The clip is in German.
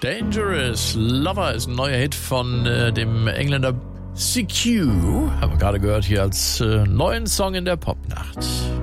Dangerous Lover ist ein neuer Hit von dem Engländer CQ. Haben wir gerade gehört hier als neuen Song in der Popnacht.